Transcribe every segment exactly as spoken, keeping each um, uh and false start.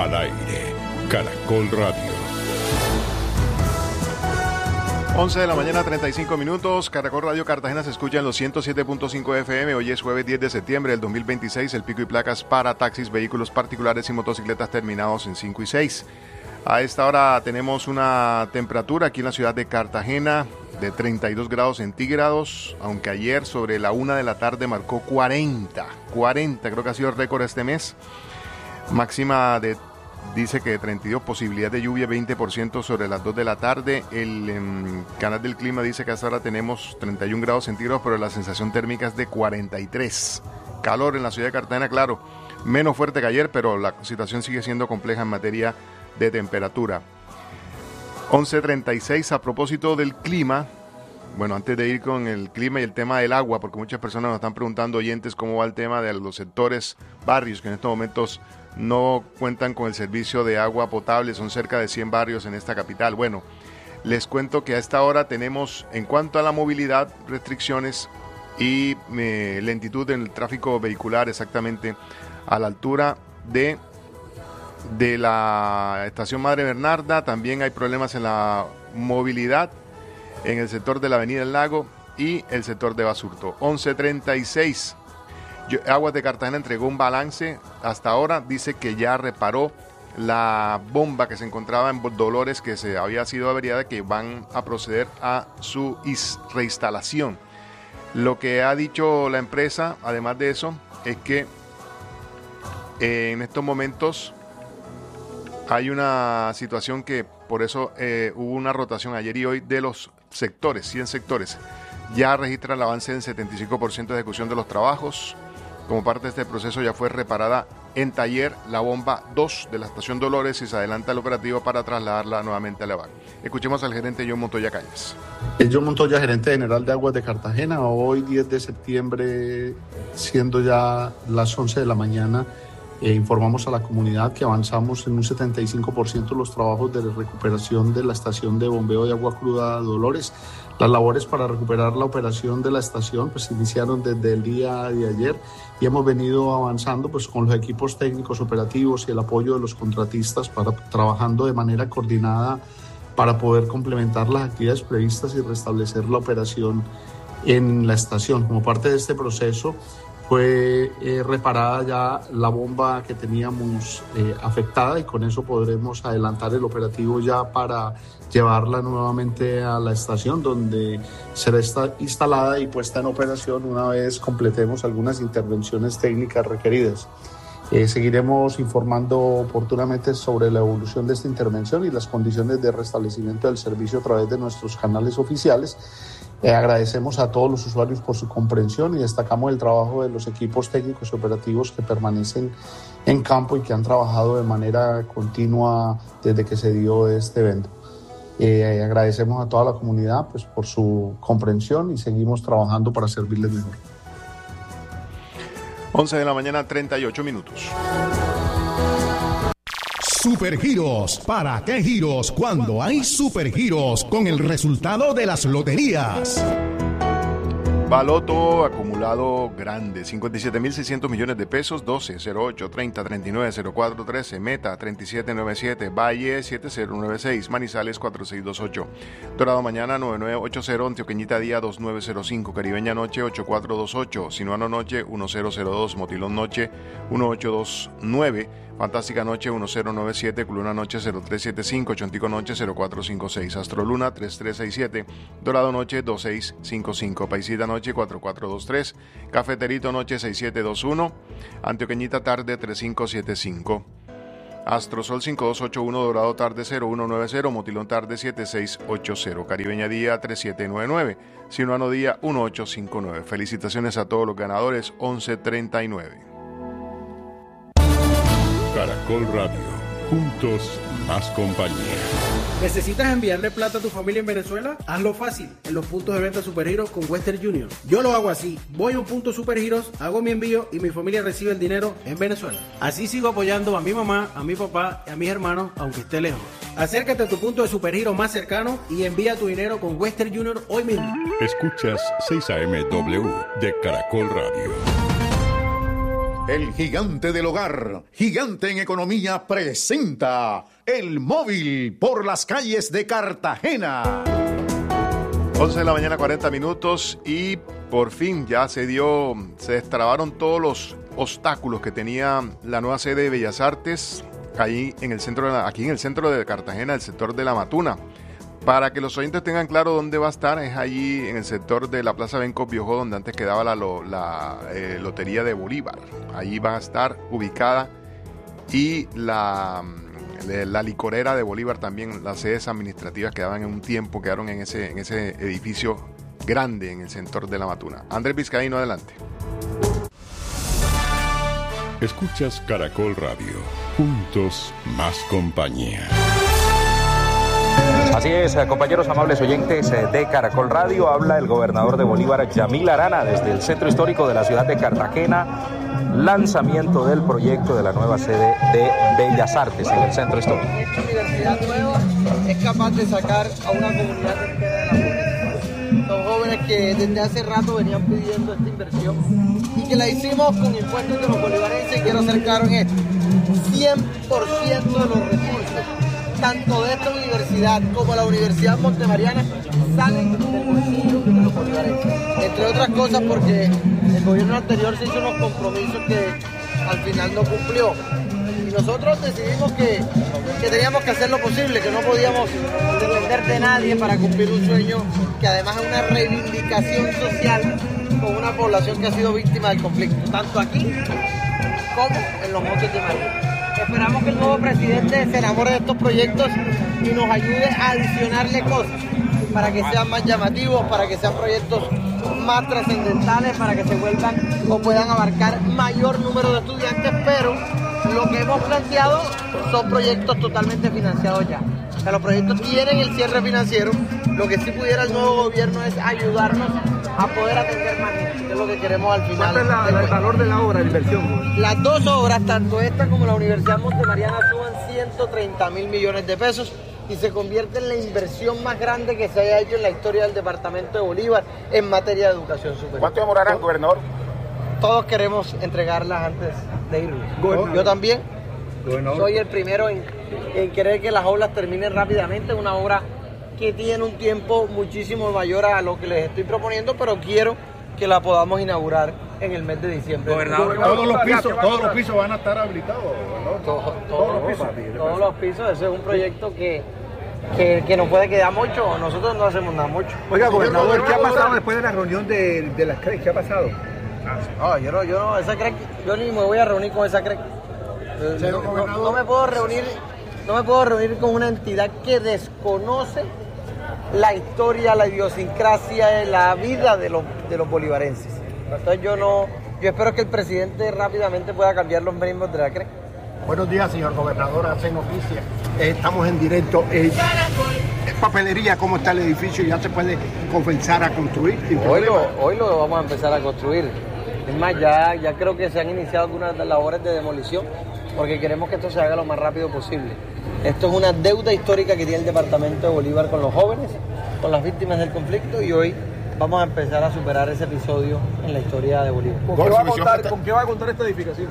Al aire, Caracol Radio. once de la mañana, treinta y cinco minutos. Caracol Radio Cartagena se escucha en los ciento siete punto cinco F M. Hoy es jueves diez de septiembre del dos mil veintiséis. El pico y placas para taxis, vehículos particulares y motocicletas terminados en cinco y seis. A esta hora tenemos una temperatura aquí en la ciudad de Cartagena de treinta y dos grados centígrados, aunque ayer sobre la una de la tarde marcó cuarenta. cuarenta, creo que ha sido el récord este mes. Máxima de dice que treinta y dos, posibilidad de lluvia veinte por ciento sobre las dos de la tarde. El um, canal del clima dice que hasta ahora tenemos treinta y un grados centígrados, pero la sensación térmica es de cuarenta y tres. Calor en la ciudad de Cartagena, claro, menos fuerte que ayer, pero la situación sigue siendo compleja en materia de temperatura. once treinta y seis, a propósito del clima. Bueno, antes de ir con el clima y el tema del agua, porque muchas personas nos están preguntando, oyentes, cómo va el tema de los sectores, barrios que en estos momentos no cuentan con el servicio de agua potable. Son cerca de cien barrios en esta capital. Bueno, les cuento que a esta hora tenemos, en cuanto a la movilidad, restricciones y eh, lentitud en el tráfico vehicular, exactamente a la altura de, de la estación Madre Bernarda. También hay problemas en la movilidad en el sector de la Avenida del Lago y el sector de Basurto. once treinta y seis. Aguas de Cartagena entregó un balance hasta ahora. Dice que ya reparó la bomba que se encontraba en Dolores, que se había sido averiada, que van a proceder a su reinstalación. Lo que ha dicho la empresa, además de eso, es que eh, en estos momentos hay una situación que por eso eh, hubo una rotación ayer y hoy de los sectores, cien sectores. Ya registra el avance en setenta y cinco por ciento de ejecución de los trabajos. Como parte de este proceso ya fue reparada en taller la bomba dos de la estación Dolores y se adelanta el operativo para trasladarla nuevamente a Levar. Escuchemos al gerente John Montoya Cañas. John Montoya, gerente general de Aguas de Cartagena. Hoy diez de septiembre, siendo ya las once de la mañana, eh, informamos a la comunidad que avanzamos en un setenta y cinco por ciento los trabajos de recuperación de la estación de bombeo de agua cruda Dolores. Las labores para recuperar la operación de la estación pues iniciaron desde el día de ayer y hemos venido avanzando pues con los equipos técnicos operativos y el apoyo de los contratistas para trabajando de manera coordinada para poder complementar las actividades previstas y restablecer la operación en la estación. Como parte de este proceso fue eh, reparada ya la bomba que teníamos eh, afectada y con eso podremos adelantar el operativo ya para llevarla nuevamente a la estación, donde será instalada y puesta en operación una vez completemos algunas intervenciones técnicas requeridas. Eh, seguiremos informando oportunamente sobre la evolución de esta intervención y las condiciones de restablecimiento del servicio a través de nuestros canales oficiales. Eh, agradecemos a todos los usuarios por su comprensión y destacamos el trabajo de los equipos técnicos y operativos que permanecen en campo y que han trabajado de manera continua desde que se dio este evento. Eh, agradecemos a toda la comunidad pues, por su comprensión y seguimos trabajando para servirles mejor. once de la mañana, treinta y ocho minutos. Supergiros. ¿Para qué giros cuando hay supergiros con el resultado de las loterías? Baloto acumulado grande, cincuenta y siete mil seiscientos millones de pesos, doce, cero ocho, treinta, treinta y nueve, cero cuatro, trece, Meta treinta y siete noventa y siete, Valle siete cero nueve seis, Manizales cuatro seis dos ocho, Dorado mañana nueve nueve ocho cero, Antioqueñita día dos nueve cero cinco, Caribeña noche ocho cuatro dos ocho, Sinuano noche uno cero cero dos, Motilón noche uno ocho dos nueve, Fantástica noche uno cero nueve siete, Culuna noche cero tres siete cinco, Chontico noche cero cuatro cinco seis, Astroluna tres tres seis siete, Dorado noche dos seis cinco cinco, Paisita noche cuatro cuatro dos tres, Cafeterito noche seis siete dos uno, Antioqueñita tarde tres cinco siete cinco, Astrosol cinco dos ocho uno, Dorado tarde cero uno nueve cero, Motilón tarde siete seis ocho cero, Caribeña día tres siete nueve nueve, Sinuano día uno ocho cinco nueve. Felicitaciones a todos los ganadores. Once treinta y nueve. Caracol Radio, juntos más compañía. ¿Necesitas enviarle plata a tu familia en Venezuela? Hazlo fácil, en los puntos de venta Supergiros con Western Union. Yo lo hago así, voy a un punto Supergiros, hago mi envío y mi familia recibe el dinero en Venezuela. Así sigo apoyando a mi mamá, a mi papá y a mis hermanos, aunque esté lejos. Acércate a tu punto de Supergiros más cercano y envía tu dinero con Western Union hoy mismo. Escuchas seis A M W de Caracol Radio. El gigante del hogar, gigante en economía, presenta El Móvil por las calles de Cartagena. once de la mañana, cuarenta minutos, y por fin ya se dio, se destrabaron todos los obstáculos que tenía la nueva sede de Bellas Artes ahí en el centro de la, aquí en el centro de Cartagena, el sector de La Matuna. Para que los oyentes tengan claro dónde va a estar, es allí en el sector de la Plaza Benco Biojó, donde antes quedaba la, la eh, Lotería de Bolívar. Allí va a estar ubicada, y la, la licorera de Bolívar también, las sedes administrativas quedaban en un tiempo, quedaron en ese, en ese edificio grande en el sector de La Matuna. Andrés Vizcaíno, adelante. Escuchas Caracol Radio. Juntos, más compañía. Así es, compañeros amables oyentes de Caracol Radio, habla el gobernador de Bolívar, Yamil Arana, desde el centro histórico de la ciudad de Cartagena, lanzamiento del proyecto de la nueva sede de Bellas Artes en el centro histórico. Esta universidad nueva es capaz de sacar a una comunidad entera de la población. Son jóvenes que desde hace rato venían pidiendo esta inversión y que la hicimos con impuestos de los bolivarenses, y quiero ser claro en esto, cien por ciento de los recursos tanto de esta universidad como la Universidad Montemariana salen del bolsillo de los bolivarenses. Entre otras cosas porque el gobierno anterior se hizo unos compromisos que al final no cumplió. Y nosotros decidimos que, que teníamos que hacer lo posible, que no podíamos depender de nadie para cumplir un sueño que además es una reivindicación social con una población que ha sido víctima del conflicto, tanto aquí como en los Montes de María. Esperamos que el nuevo presidente se enamore de estos proyectos y nos ayude a adicionarle cosas para que sean más llamativos, para que sean proyectos más trascendentales, para que se vuelvan o puedan abarcar mayor número de estudiantes, pero lo que hemos planteado son proyectos totalmente financiados ya. O sea, los proyectos tienen el cierre financiero, lo que sí pudiera el nuevo gobierno es ayudarnos a poder atender más gente, que es lo que queremos al final. ¿Cuánto es la, la, el valor de la obra, la inversión? Las dos obras, tanto esta como la Universidad Montemariana, suman ciento treinta mil millones de pesos y se convierte en la inversión más grande que se haya hecho en la historia del departamento de Bolívar en materia de educación superior. ¿Cuánto demorarán, gobernador? Todos queremos entregarlas antes de irnos. Yo también gobernador. Soy el primero en, en querer que las obras terminen rápidamente. Una obra que tiene un tiempo muchísimo mayor a lo que les estoy proponiendo, pero quiero que la podamos inaugurar en el mes de diciembre. Gobernador, todos los pisos, todos los pisos van a estar habilitados, ¿no? Todo, todo, todos los pisos. Todos los pisos, ese es un proyecto que, que, que nos puede quedar mucho, nosotros no hacemos nada mucho. Oiga, gobernador, ¿qué ha pasado después de la reunión de, de las C R E C? ¿Qué ha pasado? No, yo no, yo no, esa C R E C, yo ni me voy a reunir con esa C R E C. No, no, no me puedo reunir, no me puedo reunir con una entidad que desconoce la historia, la idiosincrasia, la vida de los, de los bolivarenses. Entonces yo no, yo espero que el presidente rápidamente pueda cambiar los miembros de la C R E C. Buenos días, señor gobernador, hace noticia. Eh, estamos en directo. Eh, papelería, ¿cómo está el edificio? ¿Ya se puede comenzar a construir? Hoy lo, hoy lo vamos a empezar a construir. Es más, ya, ya creo que se han iniciado algunas labores de demolición porque queremos que esto se haga lo más rápido posible. Esto es una deuda histórica que tiene el departamento de Bolívar con los jóvenes, con las víctimas del conflicto, y hoy vamos a empezar a superar ese episodio en la historia de Bolívar. ¿Con qué va a contar, ¿con qué va a contar esta edificación?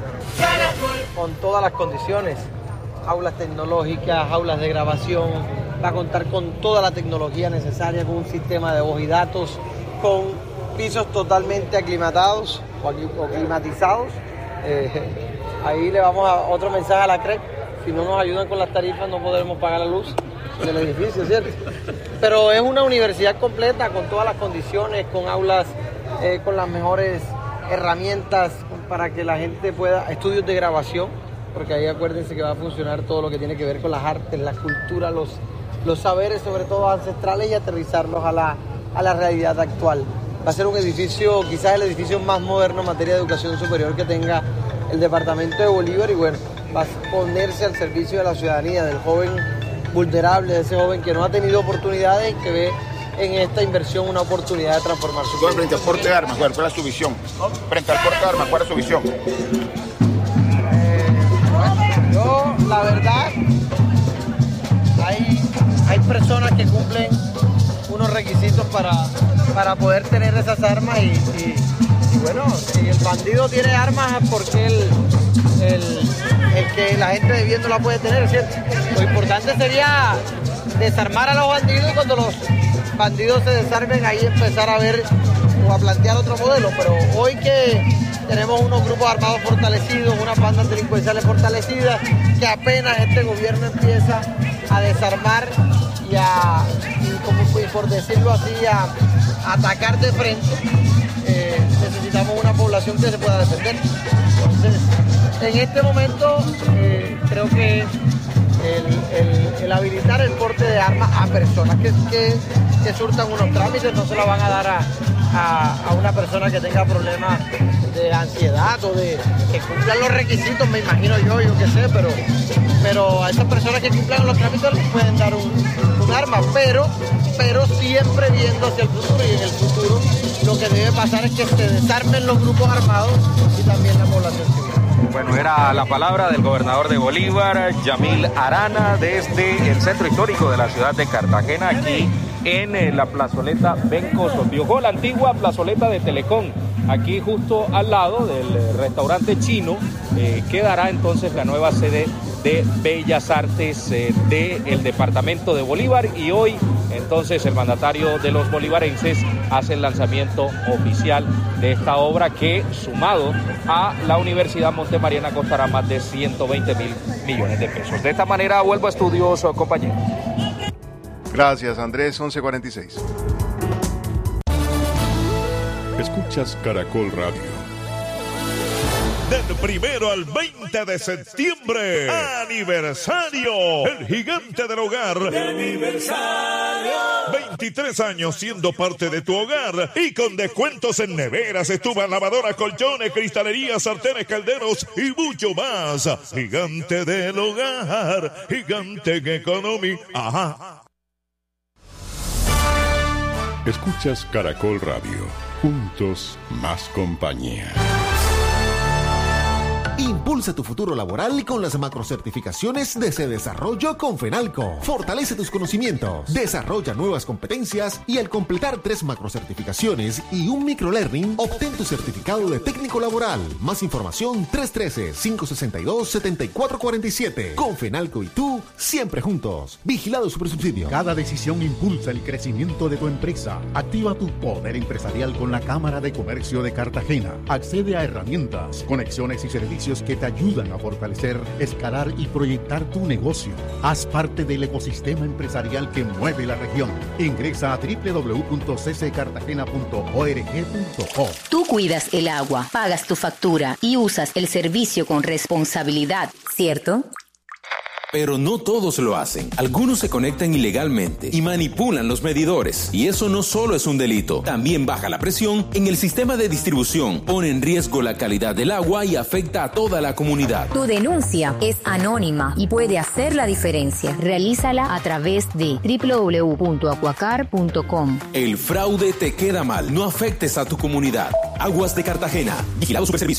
Con todas las condiciones, aulas tecnológicas, aulas de grabación, va a contar con toda la tecnología necesaria, con un sistema de voz y datos, con pisos totalmente aclimatados o climatizados. Eh, ahí le vamos a otro mensaje a la C R E C. Si no nos ayudan con las tarifas no podremos pagar la luz del edificio, ¿cierto? Pero es una universidad completa con todas las condiciones, con aulas, eh, con las mejores herramientas para que la gente pueda, estudios de grabación, porque ahí acuérdense que va a funcionar todo lo que tiene que ver con las artes, la cultura, los, los saberes, sobre todo ancestrales, y aterrizarlos a la, a la realidad actual. Va a ser un edificio, quizás el edificio más moderno en materia de educación superior que tenga el departamento de Bolívar, y bueno, va a ponerse al servicio de la ciudadanía, del joven vulnerable, de ese joven que no ha tenido oportunidades y que ve en esta inversión una oportunidad de transformar su vida. Frente al porte de armas, ¿cuál es su visión? Frente al porte de armas, ¿cuál es su visión? Eh, bueno, yo, la verdad, hay, hay personas que cumplen unos requisitos para, para poder tener esas armas y, y, y bueno, si el bandido tiene armas, porque el, el, el que la gente de bien no la puede tener, ¿cierto? Lo importante sería desarmar a los bandidos y cuando los bandidos se desarmen ahí empezar a ver o a plantear otro modelo, pero hoy que tenemos unos grupos armados fortalecidos, unas bandas delincuenciales fortalecidas, que apenas este gobierno empieza a desarmar y a, y como por decirlo así, a, a atacar de frente, eh, necesitamos una población que se pueda defender. Entonces, en este momento eh, creo que el, el, el habilitar el porte de armas a personas que, que, que surtan unos trámites no se la van a dar a, a, a una persona que tenga problemas de ansiedad o de que cumplan los requisitos, me imagino yo, yo qué sé, pero, pero a esas personas que cumplan los trámites les pueden dar un, un arma, pero, pero siempre viendo hacia el futuro, y en el futuro lo que debe pasar es que se desarmen los grupos armados y también la población civil. Bueno, era la palabra del gobernador de Bolívar, Yamil Arana, desde el centro histórico de la ciudad de Cartagena, aquí en la plazoleta Benco Sopiojó, la antigua plazoleta de Telecom. Aquí justo al lado del restaurante chino eh, quedará entonces la nueva sede de Bellas Artes eh, del departamento de Bolívar, y hoy entonces el mandatario de los bolivarenses hace el lanzamiento oficial de esta obra que, sumado a la Universidad Montemariana, costará más de ciento veinte mil millones de pesos. De esta manera vuelvo a estudios, compañero. Gracias, Andrés. once cuarenta y seis. Escuchas Caracol Radio. Del primero al veinte de septiembre, aniversario, el gigante del hogar. ¡Aniversario! veintitrés años siendo parte de tu hogar y con descuentos en neveras, estufas, lavadoras, colchones, cristalerías, sartenes, calderos y mucho más. Gigante del hogar, gigante en economía. Ajá. Escuchas Caracol Radio. Juntos, más compañía. Impulsa tu futuro laboral con las macrocertificaciones de Se Desarrollo con Fenalco. Fortalece tus conocimientos, desarrolla nuevas competencias y al completar tres macrocertificaciones y un microlearning, obtén tu certificado de técnico laboral. Más información tres uno tres, cinco seis dos, siete cuatro cuatro siete. Con Fenalco y tú, siempre juntos. Vigilado Supersubsidio. Cada decisión impulsa el crecimiento de tu empresa. Activa tu poder empresarial con la Cámara de Comercio de Cartagena. Accede a herramientas, conexiones y servicios que te ayudan a fortalecer, escalar y proyectar tu negocio. Haz parte del ecosistema empresarial que mueve la región. Ingresa a doble u doble u doble u punto c c cartagena punto org punto co. Tú cuidas el agua, pagas tu factura y usas el servicio con responsabilidad, ¿cierto? Pero no todos lo hacen. Algunos se conectan ilegalmente y manipulan los medidores. Y eso no solo es un delito, también baja la presión en el sistema de distribución, pone en riesgo la calidad del agua y afecta a toda la comunidad. Tu denuncia es anónima y puede hacer la diferencia. Realízala a través de doble u doble u doble u punto acuacar punto com. El fraude te queda mal. No afectes a tu comunidad. Aguas de Cartagena. Vigilado Superservicios.